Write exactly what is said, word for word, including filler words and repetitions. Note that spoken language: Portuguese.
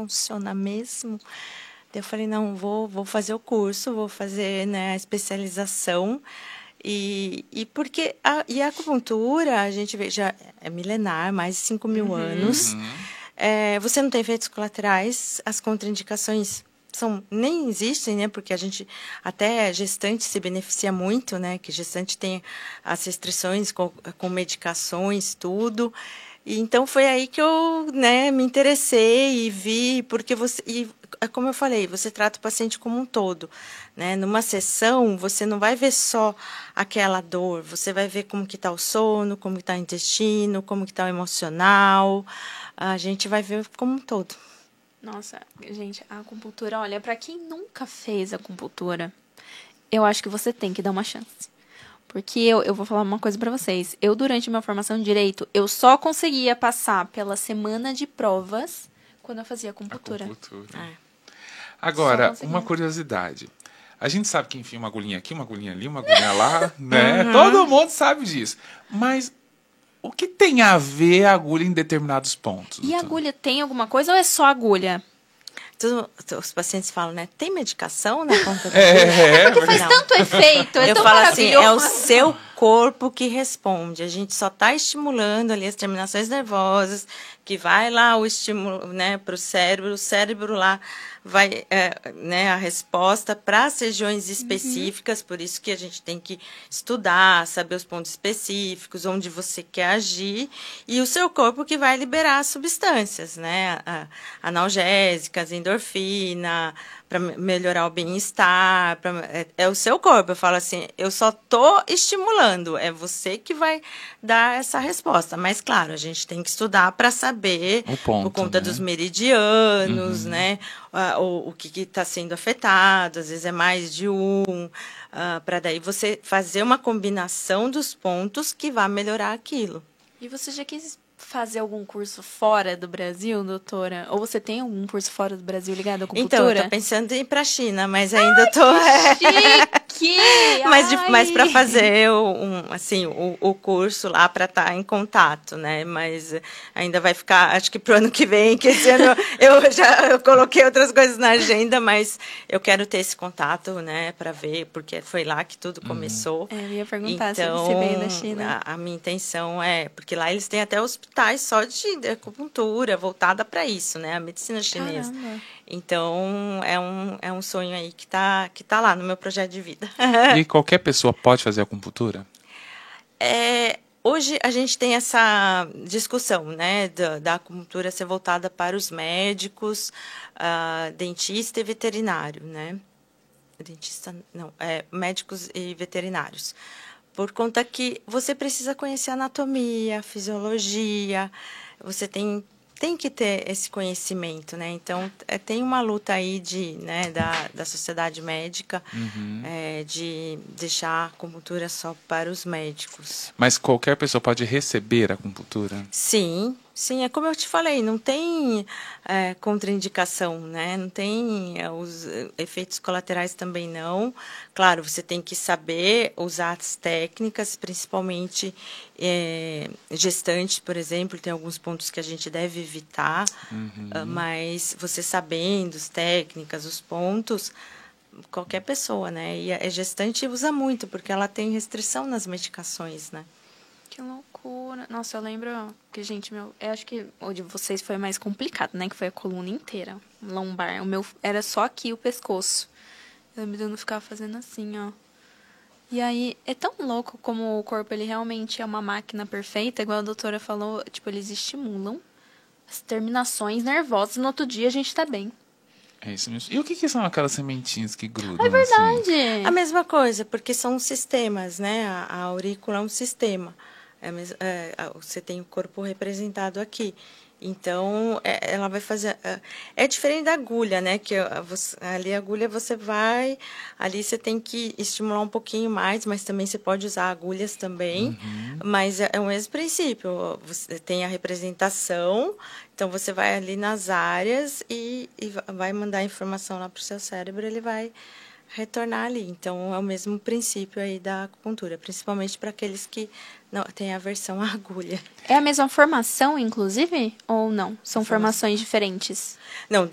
funciona mesmo? Daí eu falei, não, vou, vou fazer o curso, vou fazer, né, a especialização. E, e porque a, e a acupuntura, a gente vê, já é milenar, mais de cinco mil Uhum. anos. Uhum. É, você não tem efeitos colaterais, as contraindicações são, nem existem, né? Porque a gente, até gestante se beneficia muito, né? Que gestante tem as restrições com, com medicações, tudo. E então foi aí que eu, né, me interessei e vi, porque você, e como eu falei, você trata o paciente como um todo, né? Numa sessão, você não vai ver só aquela dor, você vai ver como que está o sono, como que está o intestino, como que está o emocional, a gente vai ver como um todo. Nossa, gente, a acupuntura, olha, pra quem nunca fez acupuntura, eu acho que você tem que dar uma chance. Porque eu, eu vou falar uma coisa pra vocês. Eu, durante minha formação em Direito, eu só conseguia passar pela semana de provas quando eu fazia acupuntura. Acupuntura. É. Agora, Só uma conseguia. curiosidade. A gente sabe que enfia uma agulhinha aqui, uma agulhinha ali, uma agulhinha lá, né? Todo mundo sabe disso. Mas o que tem a ver a agulha em determinados pontos? E a doutor? agulha tem alguma coisa ou é só agulha? Tudo, os pacientes falam, né? Tem medicação na ponta da É, Porque faz Não. tanto efeito, é Eu tão falo assim, é o maravilhoso. seu corpo que responde. A gente só está estimulando ali as terminações nervosas, que vai lá o estímulo, né, para o cérebro, o cérebro lá vai, é, né, a resposta para as regiões específicas, por isso que a gente tem que estudar, saber os pontos específicos, onde você quer agir, e o seu corpo que vai liberar as substâncias, né, a- analgésicas, endorfina, para melhorar o bem-estar, pra- é, é o seu corpo. Eu falo assim, eu só tô estimulando, é você que vai dar essa resposta. Mas, claro, a gente tem que estudar para saber, O ponto, por conta né? dos meridianos, Uhum. né, a- o, o que está sendo afetado, às vezes é mais de um, para daí você fazer uma combinação dos pontos que vai melhorar aquilo. E você já quis fazer algum curso fora do Brasil, doutora? Ou você tem algum curso fora do Brasil ligado à Então, eu acupuntura? tô pensando em ir para a China, mas ainda tô... Chique! Mas, de, mas para Ai! fazer o, um, assim, o, o curso lá para estar em contato, né? Mas ainda vai ficar, acho que pro ano que vem, que esse ano eu já eu coloquei outras coisas na agenda, mas eu quero ter esse contato, né? Para ver, porque foi lá que tudo começou. É, eu ia perguntar se Então, você veio da China. A, a minha intenção é, porque lá eles têm até hospitais só de, de acupuntura voltada para isso, né? A medicina chinesa. Caramba. Então, é um, é um sonho aí que tá, que tá lá no meu projeto de vida. E qualquer pessoa pode fazer acupuntura? É, hoje a gente tem essa discussão, né, da, da acupuntura ser voltada para os médicos, ah, dentista e veterinário, né? Dentista, não, é, médicos e veterinários. Por conta que você precisa conhecer a anatomia, a fisiologia, você tem, tem que ter esse conhecimento, né? Então, é, tem uma luta aí de, né, da, da sociedade médica é, de deixar a acupuntura só para os médicos. Mas qualquer pessoa pode receber acupuntura? Sim, sim, é como eu te falei, não tem é, contraindicação, né? Não tem é, os é, efeitos colaterais também não. Claro, você tem que saber usar as técnicas, principalmente é, gestante, por exemplo, tem alguns pontos que a gente deve evitar, ah, mas você sabendo as técnicas, os pontos, qualquer pessoa, né? E a gestante usa muito, porque ela tem restrição nas medicações, né? Que loucura. Nossa, eu lembro que, gente, meu, eu acho que o de vocês foi mais complicado, né? Que foi a coluna inteira, lombar. O meu era só aqui o pescoço. Eu lembro de eu não ficar fazendo assim, ó. E aí, é tão louco como o corpo, ele realmente é uma máquina perfeita, igual a doutora falou, tipo, eles estimulam as terminações nervosas, no outro dia a gente tá bem. É isso mesmo. E o que, que são aquelas sementinhas que grudam? É assim? verdade! A mesma coisa, porque são sistemas, né? A, a aurícula é um sistema. É, mes- é, a- você tem o corpo representado aqui. Então, é, ela vai fazer. É, é diferente da agulha, né? Que a- você- ali a agulha você vai. Ali você tem que estimular um pouquinho mais, mas também você pode usar agulhas também. Mas é, é o mesmo princípio. Você tem a representação, então você vai ali nas áreas e, e va- vai mandar a informação lá para o seu cérebro, ele vai retornar ali. Então, é o mesmo princípio aí da acupuntura, principalmente para aqueles que não têm aversão à agulha. É a mesma formação, inclusive? Ou não? São Formação. formações diferentes? Não,